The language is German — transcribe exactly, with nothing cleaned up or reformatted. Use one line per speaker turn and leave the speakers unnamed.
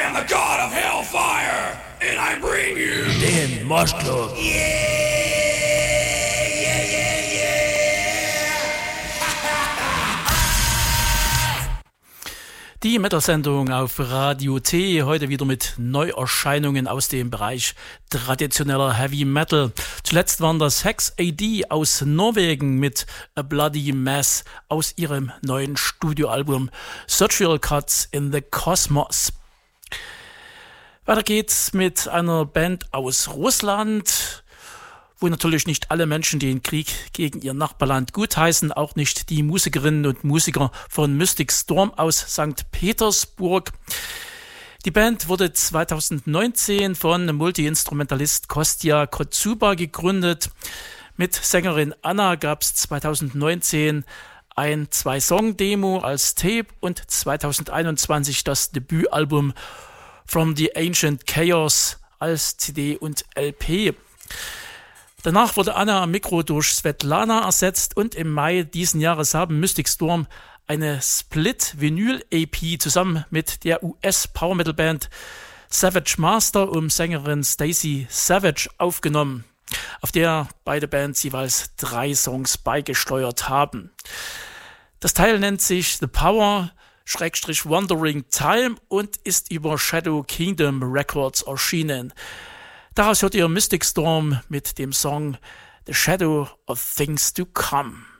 am the god of hellfire, and I bring you
den Mosh Club. Die Metal-Sendung auf Radio T, heute wieder mit Neuerscheinungen aus dem Bereich traditioneller Heavy Metal. Zuletzt waren das Hex A D aus Norwegen mit A Bloody Mess aus ihrem neuen Studioalbum Surgical Cuts in the Cosmos. Weiter geht's mit einer Band aus Russland, wo natürlich nicht alle Menschen den Krieg gegen ihr Nachbarland gutheißen, auch nicht die Musikerinnen und Musiker von Mystic Storm aus Sankt Petersburg. Die Band wurde zweitausendneunzehn von Multi-Instrumentalist Kostya Kotsuba gegründet. Mit Sängerin Anna gab es zweitausendneunzehn ein Zwei-Song-Demo als Tape und zweitausendeinundzwanzig das Debütalbum From the Ancient Chaos als C D und L P. Danach wurde Anna am Mikro durch Svetlana ersetzt und im Mai diesen Jahres haben Mystic Storm eine Split-Vinyl-E P zusammen mit der U S-Power-Metal-Band Savage Master um Sängerin Stacey Savage aufgenommen, auf der beide Bands jeweils drei Songs beigesteuert haben. Das Teil nennt sich The Power Schrägstrich Wandering Time und ist über Shadow Kingdom Records erschienen. Daraus hört ihr Mystic Storm mit dem Song The Shadow of Things to Come.